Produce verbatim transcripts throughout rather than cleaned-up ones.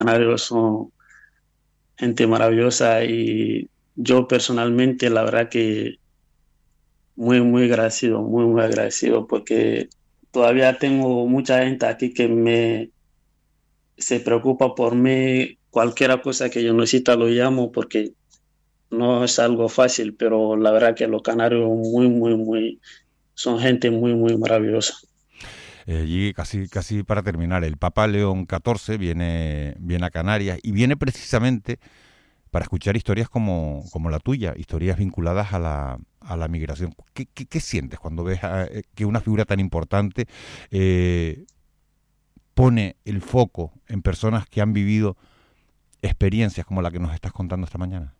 canarios son gente maravillosa y yo personalmente, la verdad que muy, muy agradecido, muy, muy agradecido porque todavía tengo mucha gente aquí que me se preocupa por mí. Cualquier cosa que yo necesita lo llamo porque no es algo fácil, pero la verdad que los canarios muy, muy, muy, son gente muy, muy maravillosa. Eh, y casi, casi para terminar, el Papa León catorce viene, viene a Canarias y viene precisamente para escuchar historias como, como la tuya, historias vinculadas a la, a la migración. ¿Qué, qué, qué sientes cuando ves a, eh, que una figura tan importante eh, pone el foco en personas que han vivido experiencias como la que nos estás contando esta mañana?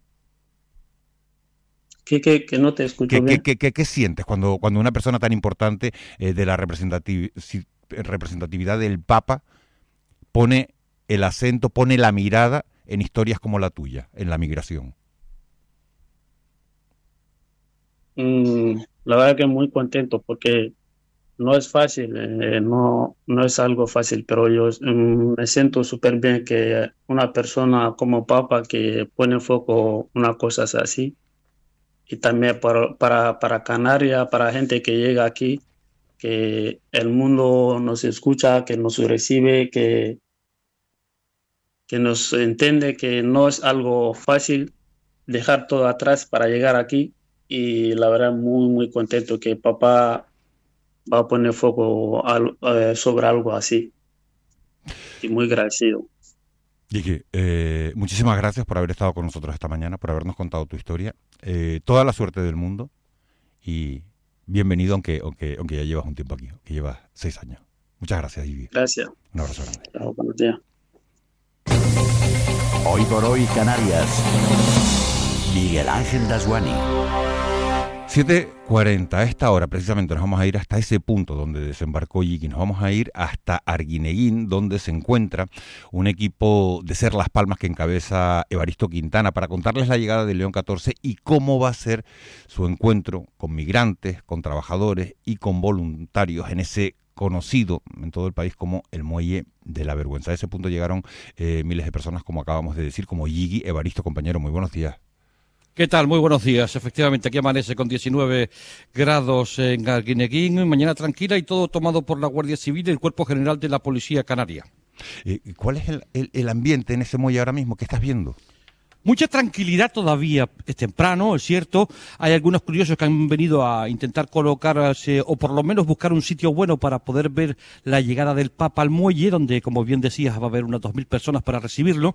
¿Qué, qué, que no te escucho ¿Qué, qué, bien? qué, qué, qué sientes cuando, cuando una persona tan importante eh, de la representativi- si- representatividad del Papa pone el acento, pone la mirada en historias como la tuya, en la migración? Mm, la verdad que muy contento porque no es fácil, eh, no, no es algo fácil, pero yo mm, me siento súper bien que una persona como Papa que pone foco en una cosa así y también para, para, para Canarias, para gente que llega aquí, que el mundo nos escucha, que nos recibe, que, que nos entiende que no es algo fácil dejar todo atrás para llegar aquí y la verdad muy, muy contento que papá va a poner foco al- eh, sobre algo así y muy agradecido. Vicky, eh, muchísimas gracias por haber estado con nosotros esta mañana, por habernos contado tu historia. Eh, toda la suerte del mundo y bienvenido, aunque, aunque, aunque ya llevas un tiempo aquí, que llevas seis años. Muchas gracias, Vicky. Gracias. Un abrazo grande. Chao, buenos días. Hoy por hoy Canarias. Miguel Ángel Dasguani. siete cuarenta, a esta hora precisamente nos vamos a ir hasta ese punto donde desembarcó Yiki, nos vamos a ir hasta Arguineguín, donde se encuentra un equipo de Ser Las Palmas que encabeza Evaristo Quintana para contarles la llegada de León catorce y cómo va a ser su encuentro con migrantes, con trabajadores y con voluntarios en ese conocido en todo el país como el Muelle de la Vergüenza. A ese punto llegaron eh, miles de personas, como acabamos de decir, como Yigi. Evaristo, compañero, muy buenos días. ¿Qué tal? Muy buenos días. Efectivamente, aquí amanece con diecinueve grados en Arguineguín, mañana tranquila y todo tomado por la Guardia Civil y el Cuerpo General de la Policía Canaria. Eh, ¿Cuál es el, el, el ambiente en ese muelle ahora mismo? ¿Qué estás viendo? Mucha tranquilidad todavía, es temprano, es cierto. Hay algunos curiosos que han venido a intentar colocarse o por lo menos buscar un sitio bueno para poder ver la llegada del Papa al muelle, donde, como bien decías, va a haber unas dos mil personas para recibirlo.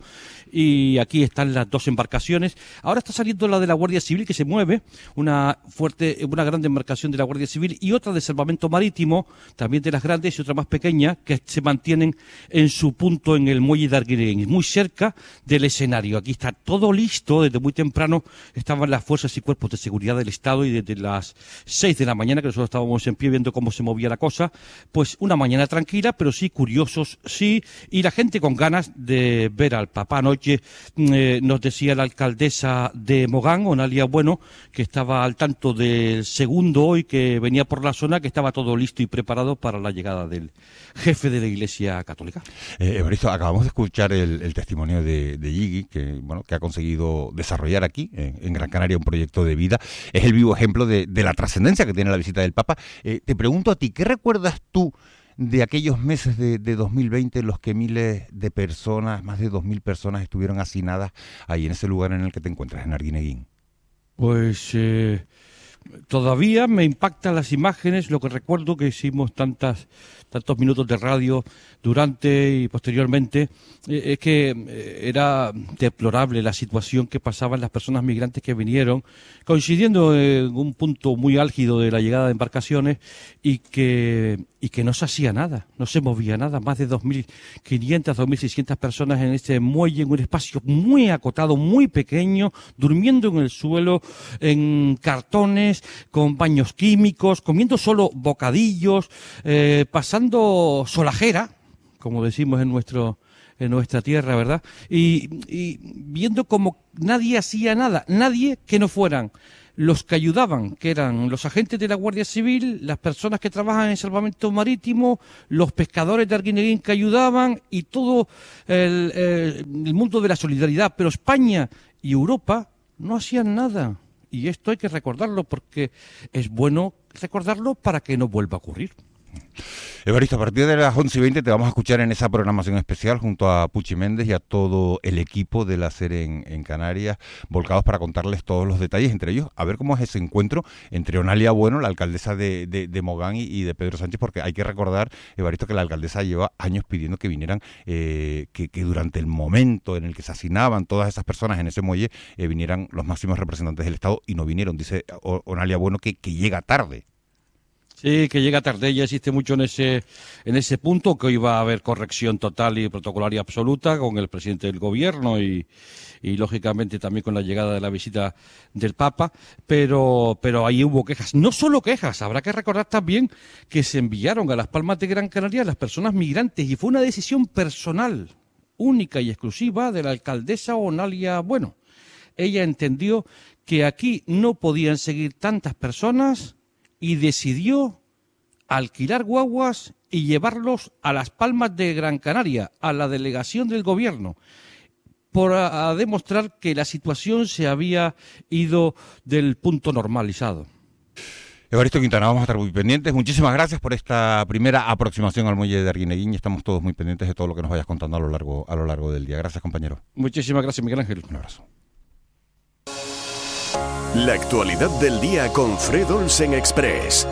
Y aquí están las dos embarcaciones. Ahora está saliendo la de la Guardia Civil que se mueve, una fuerte, una grande embarcación de la Guardia Civil y otra de salvamento marítimo, también de las grandes y otra más pequeña, que se mantienen en su punto en el muelle de Arguineguín, muy cerca del escenario. Aquí está todo todo listo, desde muy temprano estaban las fuerzas y cuerpos de seguridad del Estado y desde las seis de la mañana, que nosotros estábamos en pie viendo cómo se movía la cosa, pues una mañana tranquila, pero sí curiosos, sí, y la gente con ganas de ver al Papa. Anoche eh, nos decía la alcaldesa de Mogán, Onalia Bueno, que estaba al tanto del segundo hoy que venía por la zona, que estaba todo listo y preparado para la llegada del jefe de la Iglesia Católica. Eh, Evaristo, acabamos de escuchar el, el testimonio de, de Yigi, que, bueno, que ha conseguido desarrollar aquí, en, en Gran Canaria, un proyecto de vida. Es el vivo ejemplo de, de la trascendencia que tiene la visita del Papa. Eh, te pregunto a ti, ¿qué recuerdas tú de aquellos meses de, de dos mil veinte en los que miles de personas, más de dos mil personas, estuvieron hacinadas ahí en ese lugar en el que te encuentras, en Arguineguín? Pues eh, todavía me impactan las imágenes, lo que recuerdo que hicimos tantas tantos minutos de radio durante y posteriormente, eh, es que eh, era deplorable la situación que pasaban las personas migrantes que vinieron, coincidiendo en un punto muy álgido de la llegada de embarcaciones y que y que no se hacía nada, no se movía nada, más de dos mil quinientas, dos mil seiscientas personas en este muelle, en un espacio muy acotado, muy pequeño, durmiendo en el suelo, en cartones, con baños químicos, comiendo solo bocadillos, eh, pasando solajera, como decimos en nuestro en nuestra tierra, ¿verdad? Y, y viendo como nadie hacía nada, nadie que no fueran los que ayudaban, que eran los agentes de la Guardia Civil, las personas que trabajan en salvamento marítimo, los pescadores de Arguineguín que ayudaban y todo el, el, el mundo de la solidaridad. Pero España y Europa no hacían nada. Y esto hay que recordarlo porque es bueno recordarlo para que no vuelva a ocurrir. Evaristo, a partir de las once y veinte te vamos a escuchar en esa programación especial junto a Puchi Méndez y a todo el equipo de la SER en, en Canarias, volcados para contarles todos los detalles, entre ellos a ver cómo es ese encuentro entre Onalia Bueno, la alcaldesa de, de, de Mogán, y, y de Pedro Sánchez, porque hay que recordar, Evaristo, que la alcaldesa lleva años pidiendo que vinieran, eh, que, que durante el momento en el que se hacinaban todas esas personas en ese muelle, eh, vinieran los máximos representantes del Estado, y no vinieron. Dice Onalia Bueno que, que llega tarde. Sí, que llega tarde, ya existe mucho en ese en ese punto, que hoy va a haber corrección total y protocolaria absoluta con el presidente del gobierno y, y lógicamente también con la llegada de la visita del Papa, pero pero ahí hubo quejas, no solo quejas, habrá que recordar también que se enviaron a Las Palmas de Gran Canaria las personas migrantes y fue una decisión personal, única y exclusiva de la alcaldesa Onalia Bueno. Ella entendió que aquí no podían seguir tantas personas y decidió alquilar guaguas y llevarlos a Las Palmas de Gran Canaria, a la delegación del gobierno, por a, a demostrar que la situación se había ido del punto normalizado. Evaristo Quintana, vamos a estar muy pendientes. Muchísimas gracias por esta primera aproximación al muelle de Arguineguín y estamos todos muy pendientes de todo lo que nos vayas contando a lo largo, a lo largo del día. Gracias, compañero. Muchísimas gracias, Miguel Ángel. Un abrazo. La actualidad del día con Fred Olsen Express.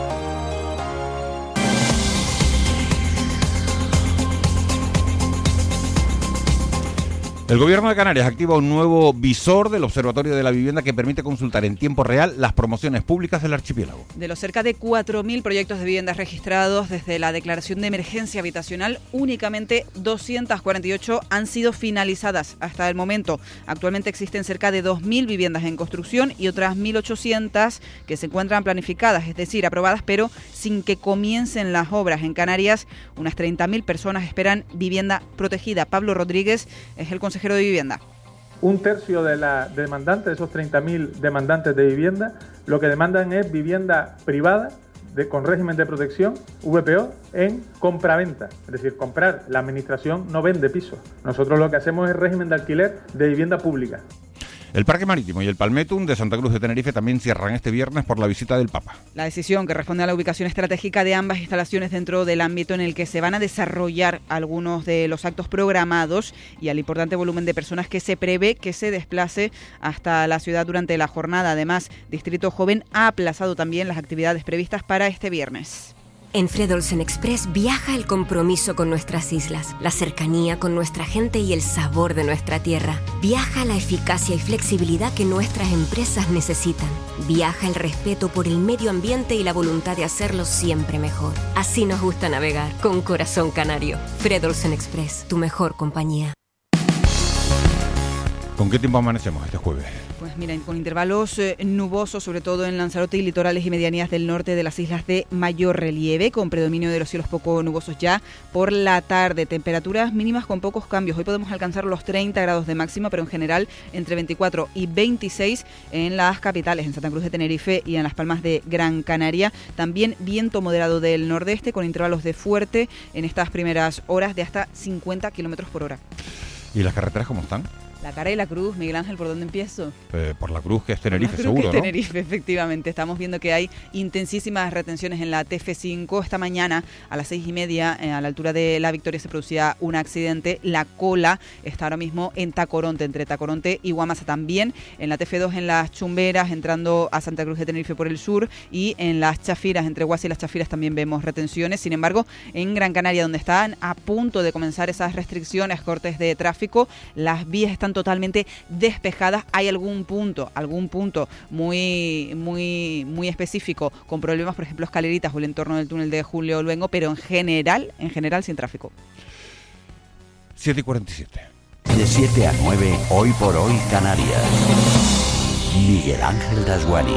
El Gobierno de Canarias activa un nuevo visor del Observatorio de la Vivienda que permite consultar en tiempo real las promociones públicas del archipiélago. De los cerca de cuatro mil proyectos de viviendas registrados desde la declaración de emergencia habitacional, únicamente doscientas cuarenta y ocho han sido finalizadas hasta el momento. Actualmente existen cerca de dos mil viviendas en construcción y otras mil ochocientas que se encuentran planificadas, es decir, aprobadas, pero sin que comiencen las obras. En Canarias, unas treinta mil personas esperan vivienda protegida. Pablo Rodríguez es el consejero de Vivienda. Un tercio de la demandante, de esos treinta mil demandantes de vivienda, lo que demandan es vivienda privada de, con régimen de protección, V P O, en compraventa. Es decir, comprar. La administración no vende pisos. Nosotros lo que hacemos es régimen de alquiler de vivienda pública. El Parque Marítimo y el Palmetum de Santa Cruz de Tenerife también cierran este viernes por la visita del Papa. La decisión, que responde a la ubicación estratégica de ambas instalaciones dentro del ámbito en el que se van a desarrollar algunos de los actos programados y al importante volumen de personas que se prevé que se desplace hasta la ciudad durante la jornada. Además, Distrito Joven ha aplazado también las actividades previstas para este viernes. En Fred Olsen Express viaja el compromiso con nuestras islas, la cercanía con nuestra gente y el sabor de nuestra tierra. Viaja la eficacia y flexibilidad que nuestras empresas necesitan. Viaja el respeto por el medio ambiente y la voluntad de hacerlo siempre mejor. Así nos gusta navegar, con corazón canario. Fred Olsen Express, tu mejor compañía. ¿Con qué tiempo amanecemos este jueves? Pues mira, con intervalos eh, nubosos, sobre todo en Lanzarote y litorales y medianías del norte de las islas de mayor relieve, con predominio de los cielos poco nubosos ya por la tarde. Temperaturas mínimas con pocos cambios. Hoy podemos alcanzar los treinta grados de máxima, pero en general entre veinticuatro y veintiséis en las capitales, en Santa Cruz de Tenerife y en Las Palmas de Gran Canaria. También viento moderado del nordeste, con intervalos de fuerte en estas primeras horas de hasta cincuenta kilómetros por hora. ¿Y las carreteras cómo están? La Cara y la Cruz, Miguel Ángel, ¿por dónde empiezo? Eh, por la Cruz, que es Tenerife, Cruz, seguro, que es ¿no? Tenerife, efectivamente. Estamos viendo que hay intensísimas retenciones en la T F cinco. Esta mañana, a las seis y media, eh, a la altura de La Victoria, se producía un accidente. La cola está ahora mismo en Tacoronte, entre Tacoronte y Guamasa. También en la T F dos, en las Chumberas, entrando a Santa Cruz de Tenerife por el sur. Y en las Chafiras, entre Guasi y las Chafiras, también vemos retenciones. Sin embargo, en Gran Canaria, donde están a punto de comenzar esas restricciones, cortes de tráfico, las vías están totalmente despejadas. Hay algún punto, algún punto muy, muy, muy específico con problemas, por ejemplo, escaleritas o el entorno del túnel de Julio Luengo, pero en general, en general sin tráfico. siete y cuarenta y siete. De siete a nueve, hoy por hoy Canarias. Miguel Ángel Dasguani.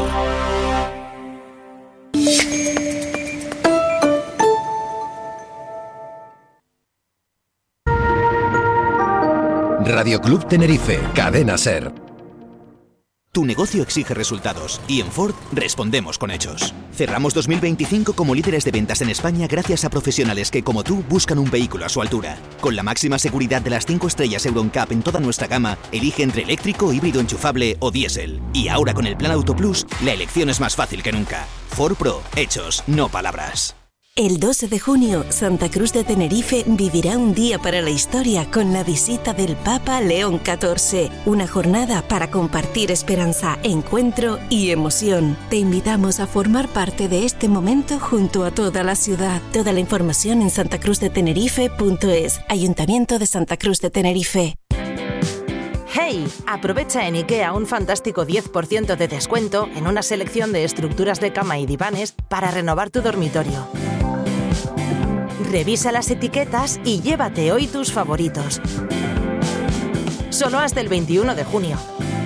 Radio Club Tenerife, Cadena SER. Tu negocio exige resultados y en Ford respondemos con hechos. Cerramos dos mil veinticinco como líderes de ventas en España gracias a profesionales que, como tú, buscan un vehículo a su altura. Con la máxima seguridad de las cinco estrellas Euro N C A P en toda nuestra gama, elige entre eléctrico, híbrido enchufable o diésel. Y ahora con el Plan Auto Plus, la elección es más fácil que nunca. Ford Pro, hechos, no palabras. El doce de junio, Santa Cruz de Tenerife vivirá un día para la historia con la visita del Papa León catorce. Una jornada para compartir esperanza, encuentro y emoción. Te invitamos a formar parte de este momento junto a toda la ciudad. Toda la información en santacruz de tenerife punto es. Ayuntamiento de Santa Cruz de Tenerife. ¡Hey! Aprovecha en IKEA un fantástico diez por ciento de descuento en una selección de estructuras de cama y divanes para renovar tu dormitorio. Revisa las etiquetas y llévate hoy tus favoritos. Solo hasta el veintiuno de junio.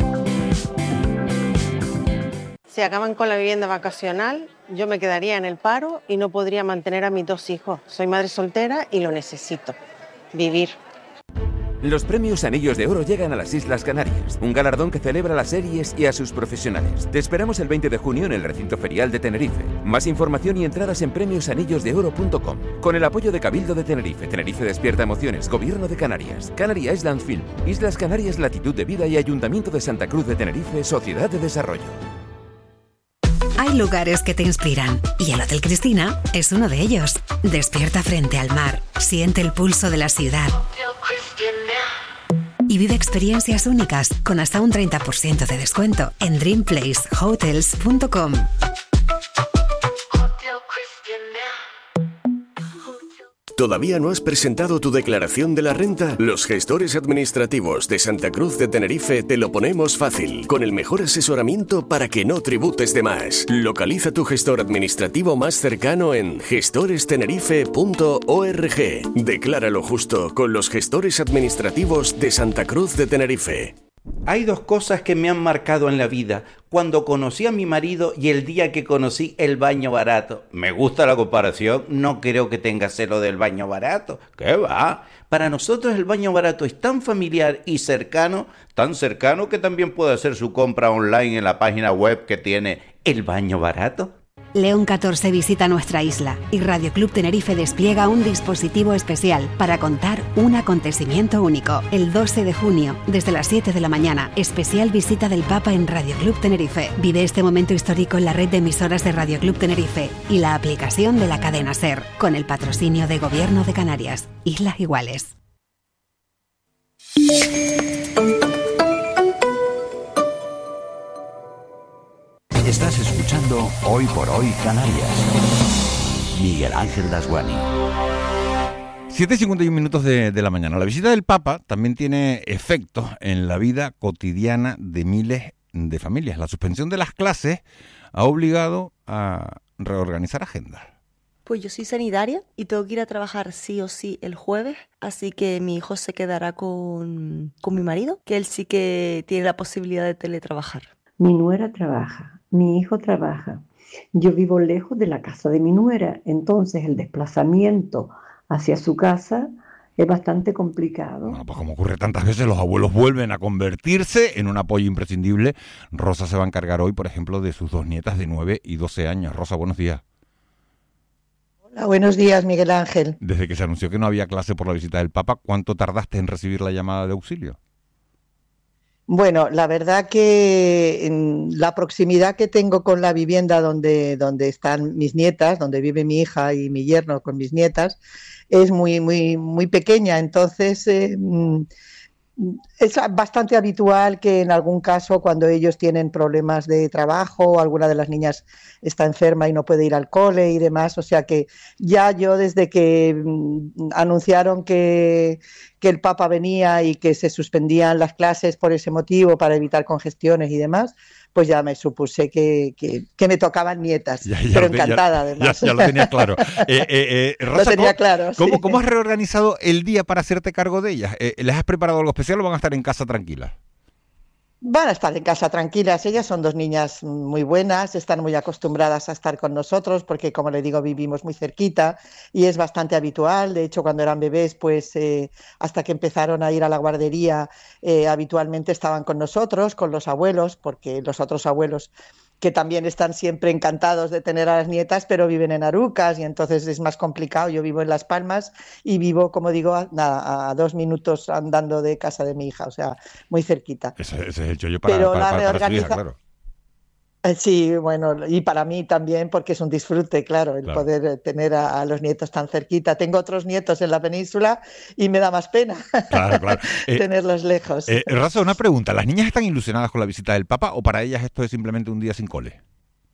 Si acaban con la vivienda vacacional, yo me quedaría en el paro y no podría mantener a mis dos hijos. Soy madre soltera y lo necesito. Vivir. Los premios Anillos de Oro llegan a las Islas Canarias, un galardón que celebra las series y a sus profesionales. Te esperamos el veinte de junio en el recinto ferial de Tenerife. Más información y entradas en premios anillos de oro punto com. Con el apoyo de Cabildo de Tenerife, Tenerife Despierta Emociones, Gobierno de Canarias, Canary Island Film, Islas Canarias Latitud de Vida y Ayuntamiento de Santa Cruz de Tenerife, Sociedad de Desarrollo. Hay lugares que te inspiran y el Hotel Cristina es uno de ellos. Despierta frente al mar, siente el pulso de la ciudad y vive experiencias únicas con hasta un treinta por ciento de descuento en dream place hotels punto com. ¿Todavía no has presentado tu declaración de la renta? Los gestores administrativos de Santa Cruz de Tenerife te lo ponemos fácil, con el mejor asesoramiento para que no tributes de más. Localiza tu gestor administrativo más cercano en gestores tenerife punto org. Decláralo justo con los gestores administrativos de Santa Cruz de Tenerife. Hay dos cosas que me han marcado en la vida: cuando conocí a mi marido y el día que conocí el baño barato. Me gusta la comparación, no creo que tenga celo del baño barato. ¿Qué va? Para nosotros el baño barato es tan familiar y cercano, tan cercano que también puede hacer su compra online en la página web que tiene El Baño Barato. León catorce visita nuestra isla y Radio Club Tenerife despliega un dispositivo especial para contar un acontecimiento único. El doce de junio, desde las siete de la mañana, especial visita del Papa en Radio Club Tenerife. Vive este momento histórico en la red de emisoras de Radio Club Tenerife y la aplicación de la cadena SER, con el patrocinio de Gobierno de Canarias. Islas Iguales. Estás escuchando Hoy por Hoy Canarias. Miguel Ángel Dasguani. siete y cincuenta y uno minutos de, de la mañana. La visita del Papa también tiene efectos en la vida cotidiana de miles de familias. La suspensión de las clases ha obligado a reorganizar agendas. Pues yo soy sanitaria y tengo que ir a trabajar sí o sí el jueves, así que mi hijo se quedará con, con mi marido, que él sí que tiene la posibilidad de teletrabajar. Mi nuera trabaja, mi hijo trabaja. Yo vivo lejos de la casa de mi nuera, entonces el desplazamiento hacia su casa es bastante complicado. Bueno, pues como ocurre tantas veces, los abuelos vuelven a convertirse en un apoyo imprescindible. Rosa se va a encargar hoy, por ejemplo, de sus dos nietas de nueve y doce años. Rosa, buenos días. Hola, buenos días, Miguel Ángel. Desde que se anunció que no había clase por la visita del Papa, ¿cuánto tardaste en recibir la llamada de auxilio? Bueno, la verdad que la proximidad que tengo con la vivienda donde, donde están mis nietas, donde vive mi hija y mi yerno con mis nietas, es muy, muy, muy pequeña. Entonces, eh, es bastante habitual que en algún caso, cuando ellos tienen problemas de trabajo o alguna de las niñas está enferma y no puede ir al cole y demás, o sea que ya yo desde que anunciaron que, que el Papa venía y que se suspendían las clases por ese motivo para evitar congestiones y demás, pues ya me supuse que, que, que me tocaban nietas, ya, ya pero lo, encantada ya, además. Ya, ya lo tenía claro. Eh, eh, eh, Rosa, lo tenía ¿cómo, claro, ¿cómo, sí. ¿Cómo has reorganizado el día para hacerte cargo de ellas? Eh, ¿Les has preparado algo especial o van a estar en casa tranquilas? Van a estar en casa tranquilas. Ellas son dos niñas muy buenas, están muy acostumbradas a estar con nosotros porque, como le digo, vivimos muy cerquita y es bastante habitual. De hecho, cuando eran bebés, pues eh, hasta que empezaron a ir a la guardería, eh, habitualmente estaban con nosotros, con los abuelos, porque los otros abuelos, que también están siempre encantados de tener a las nietas, pero viven en Arucas y entonces es más complicado. Yo vivo en Las Palmas y vivo, como digo, a, a, a dos minutos andando de casa de mi hija, o sea, muy cerquita. Ese, ese es el chollo para, pero para, la para, para reorganiza... su hija, claro. Sí, bueno, y para mí también, porque es un disfrute, claro, el Claro. poder tener a, a los nietos tan cerquita. Tengo otros nietos en la península y me da más pena Claro, claro. Eh, tenerlos lejos. eh, Raza, una pregunta. ¿Las niñas están ilusionadas con la visita del Papa o para ellas esto es simplemente un día sin cole?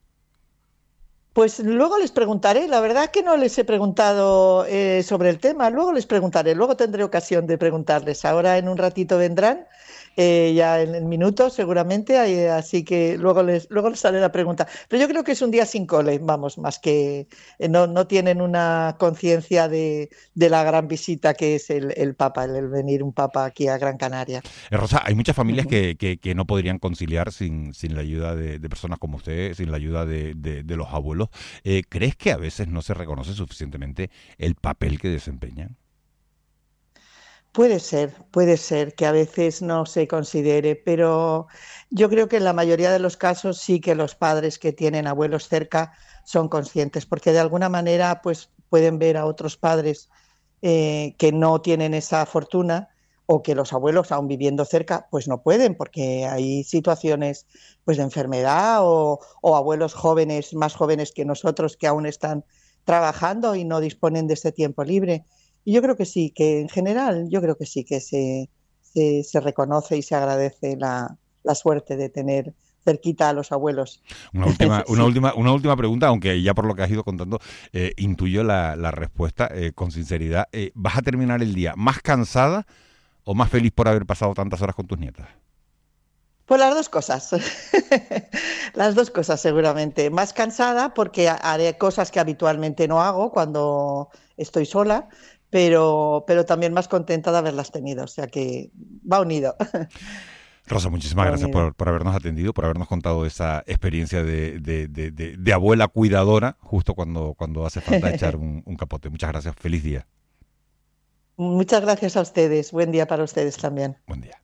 Pues luego les preguntaré, la verdad que no les he preguntado eh, sobre el tema, luego les preguntaré, luego tendré ocasión de preguntarles. Ahora en un ratito vendrán, eh, ya en, en minutos seguramente, eh, así que luego les, luego les haré la pregunta. Pero yo creo que es un día sin cole, vamos, más que eh, no, no tienen una conciencia de, de la gran visita que es el, el Papa, el, el venir un Papa aquí a Gran Canaria. Eh, Rosa, hay muchas familias que, que, que no podrían conciliar sin, sin la ayuda de, de personas como usted, sin la ayuda de, de, de los abuelos. Eh, ¿Crees que a veces no se reconoce suficientemente el papel que desempeñan? Puede ser, puede ser que a veces no se considere, pero yo creo que en la mayoría de los casos sí que los padres que tienen abuelos cerca son conscientes, porque de alguna manera pues pueden ver a otros padres eh, que no tienen esa fortuna o que los abuelos, aún viviendo cerca, pues no pueden, porque hay situaciones pues de enfermedad o, o abuelos jóvenes, más jóvenes que nosotros, que aún están trabajando y no disponen de ese tiempo libre. Y yo creo que sí, que en general, yo creo que sí que se, se, se reconoce y se agradece la, la suerte de tener cerquita a los abuelos. Una última, Sí. una última, una última pregunta, aunque ya por lo que has ido contando, eh, intuyo la, la respuesta eh, con sinceridad. Eh, ¿Vas a terminar el día más cansada o más feliz por haber pasado tantas horas con tus nietas? Pues las dos cosas, las dos cosas seguramente. Más cansada porque haré cosas que habitualmente no hago cuando estoy sola, pero, pero también más contenta de haberlas tenido, o sea que va unido. Rosa, muchísimas Va gracias unido. por, por habernos atendido, por habernos contado esa experiencia de, de, de, de, de abuela cuidadora justo cuando, cuando hace falta echar un, un capote. Muchas gracias, feliz día. Muchas gracias a ustedes, buen día para ustedes también. Buen día.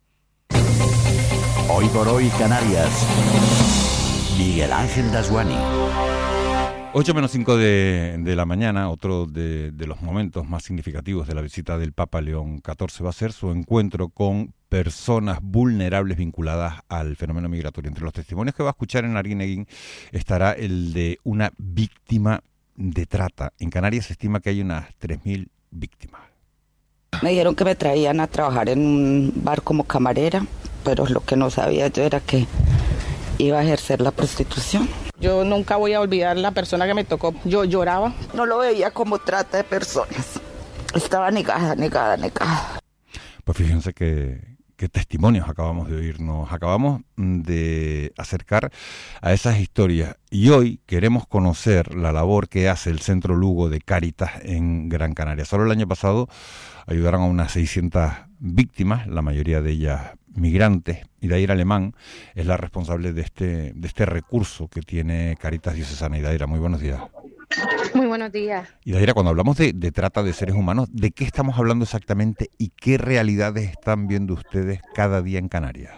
Hoy por hoy Canarias. Miguel Ángel Dasguani. ocho menos cinco de, de la mañana, otro de, de los momentos más significativos de la visita del Papa León catorce va a ser su encuentro con personas vulnerables vinculadas al fenómeno migratorio. Entre los testimonios que va a escuchar en Arguineguín estará el de una víctima de trata. En Canarias se estima que hay unas tres mil víctimas. Me dijeron que me traían a trabajar en un bar como camarera, pero lo que no sabía yo era que iba a ejercer la prostitución. Yo nunca voy a olvidar la persona que me tocó. Yo lloraba. No lo veía como trata de personas. Estaba negada, negada, negada. Pues fíjense que, qué testimonios acabamos de oír. Nos acabamos de acercar a esas historias y hoy queremos conocer la labor que hace el Centro Lugo de Cáritas en Gran Canaria. Solo el año pasado ayudaron a unas seiscientas víctimas, la mayoría de ellas migrantes, y Daira Alemán es la responsable de este, de este recurso que tiene Cáritas Diocesana. Y Daira, muy buenos días. Muy buenos días. Y Daira, cuando hablamos de, de trata de seres humanos, ¿de qué estamos hablando exactamente y qué realidades están viendo ustedes cada día en Canarias?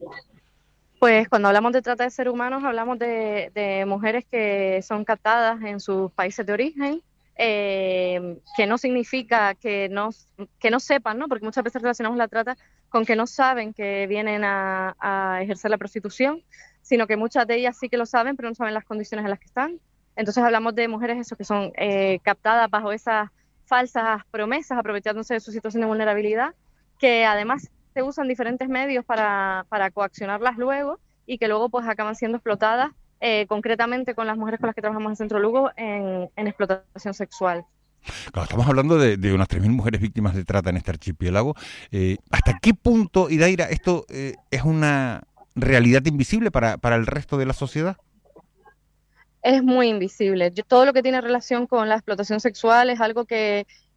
Pues cuando hablamos de trata de seres humanos hablamos de, de mujeres que son captadas en sus países de origen, eh, que no significa que no, que no sepan, ¿no? Porque muchas veces relacionamos la trata con que no saben que vienen a, a ejercer la prostitución, sino que muchas de ellas sí que lo saben, pero no saben las condiciones en las que están. Entonces hablamos de mujeres eso, que son eh, captadas bajo esas falsas promesas, aprovechándose de su situación de vulnerabilidad, que además se usan diferentes medios para, para coaccionarlas luego y que luego pues acaban siendo explotadas, eh, concretamente con las mujeres con las que trabajamos en Centro Lugo, en, en explotación sexual. Claro, estamos hablando de, de unas tres mil mujeres víctimas de trata en este archipiélago. Eh, ¿Hasta qué punto, Idaira, esto eh, es una realidad invisible para, para el resto de la sociedad? Es muy invisible. Yo, todo lo que tiene relación con la explotación sexual es algo que,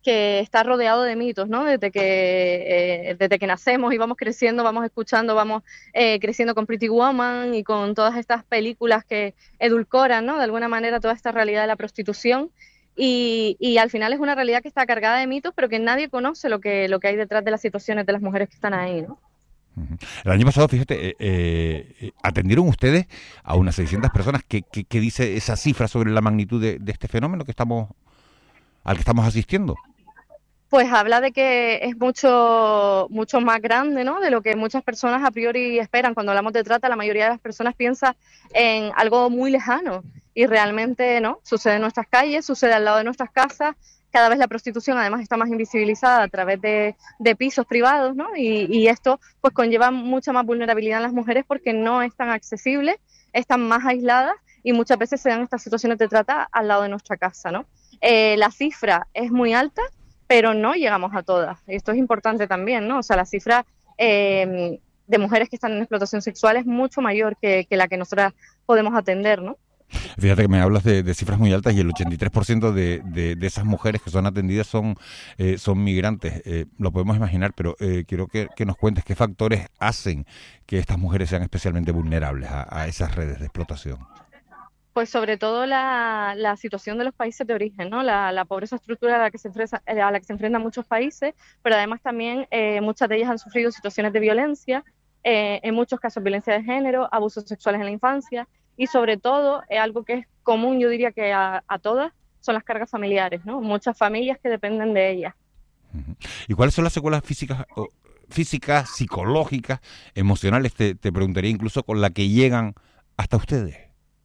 que está rodeado de mitos, ¿no? Desde que, eh, desde que nacemos y vamos creciendo, vamos escuchando, vamos eh, creciendo con Pretty Woman y con todas estas películas que edulcoran, ¿no? De alguna manera toda esta realidad de la prostitución. Y, y al final es una realidad que está cargada de mitos, pero que nadie conoce lo que, lo que hay detrás de las situaciones de las mujeres que están ahí, ¿no? El año pasado, fíjate, eh, eh, atendieron ustedes a unas seiscientas personas. ¿Qué, qué, qué dice esa cifra sobre la magnitud de, de este fenómeno que estamos al que estamos asistiendo? Pues habla de que es mucho mucho más grande, ¿no? De lo que muchas personas a priori esperan. Cuando hablamos de trata, la mayoría de las personas piensa en algo muy lejano y realmente no. Sucede en nuestras calles, sucede al lado de nuestras casas. Cada vez la prostitución además está más invisibilizada a través de, de pisos privados, ¿no? Y, y esto pues conlleva mucha más vulnerabilidad en las mujeres porque no es tan accesible, están más aisladas y muchas veces se dan estas situaciones de trata al lado de nuestra casa, ¿no? Eh, la cifra es muy alta, pero no llegamos a todas. Esto es importante también, ¿no? O sea, la cifra eh, de mujeres que están en explotación sexual es mucho mayor que, que la que nosotras podemos atender, ¿no? Fíjate que me hablas de, de cifras muy altas y el ochenta y tres por ciento de, de, de esas mujeres que son atendidas son, eh, son migrantes. Eh, lo podemos imaginar, pero eh, quiero que, que nos cuentes qué factores hacen que estas mujeres sean especialmente vulnerables a, a esas redes de explotación. Pues sobre todo la, la situación de los países de origen, ¿no? La, la pobreza estructural a la que se enfrenta, a la que se enfrentan muchos países, pero además también eh, muchas de ellas han sufrido situaciones de violencia, eh, en muchos casos violencia de género, abusos sexuales en la infancia y sobre todo eh, algo que es común, yo diría que a, a todas, son las cargas familiares, ¿no? Muchas familias que dependen de ellas. ¿Y cuáles son las secuelas físicas, o, físicas, psicológicas, emocionales, te, te preguntaría incluso, con la que llegan hasta ustedes?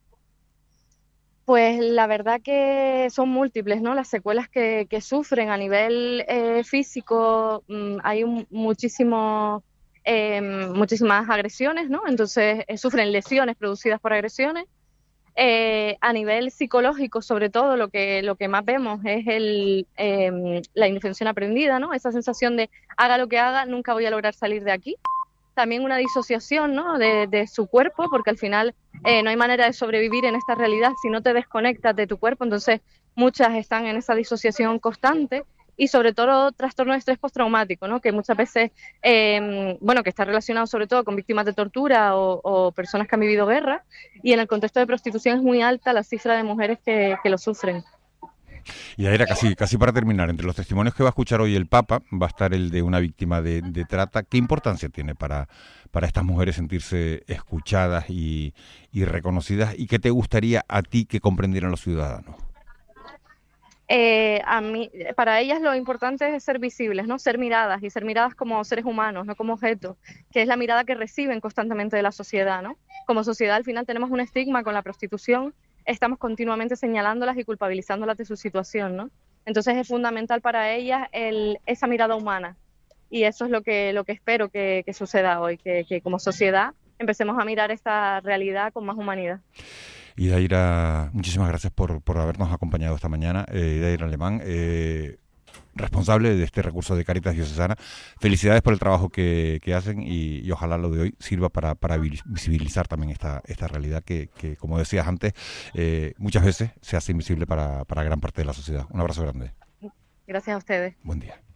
Pues la verdad que son múltiples, ¿no? Las secuelas que, que sufren a nivel eh, físico, mmm, hay un, muchísimo, eh, muchísimas agresiones, ¿no? Entonces eh, sufren lesiones producidas por agresiones. Eh, a nivel psicológico, sobre todo, lo que, lo que más vemos es el, eh, la indefensión aprendida, ¿no? Esa sensación de haga lo que haga, nunca voy a lograr salir de aquí. También una disociación, ¿no? de, de su cuerpo, porque al final eh, no hay manera de sobrevivir en esta realidad si no te desconectas de tu cuerpo, entonces muchas están en esa disociación constante y sobre todo trastorno de estrés postraumático, ¿no? Que muchas veces, eh, bueno, que está relacionado sobre todo con víctimas de tortura o, o personas que han vivido guerra y en el contexto de prostitución es muy alta la cifra de mujeres que, que lo sufren. Y ahí era casi, casi para terminar, entre los testimonios que va a escuchar hoy el Papa, va a estar el de una víctima de, de trata. ¿Qué importancia tiene para, para estas mujeres sentirse escuchadas y, y reconocidas? ¿Y qué te gustaría a ti que comprendieran los ciudadanos? Eh, a mí, para ellas lo importante es ser visibles, ¿no? Ser miradas y ser miradas como seres humanos, no como objetos, que es la mirada que reciben constantemente de la sociedad, ¿no? Como sociedad al final tenemos un estigma con la prostitución, estamos continuamente señalándolas y culpabilizándolas de su situación, ¿no? Entonces es fundamental para ellas el, esa mirada humana y eso es lo que, lo que espero que, que suceda hoy, que, que como sociedad empecemos a mirar esta realidad con más humanidad. Y Daira, muchísimas gracias por, por habernos acompañado esta mañana. Eh, Daira Alemán, eh, responsable de este recurso de Cáritas Diocesana. Felicidades por el trabajo que, que hacen y, y ojalá lo de hoy sirva para, para visibilizar también esta, esta realidad que, que, como decías antes, eh, muchas veces se hace invisible para, para gran parte de la sociedad. Un abrazo grande. Gracias a ustedes. Buen día.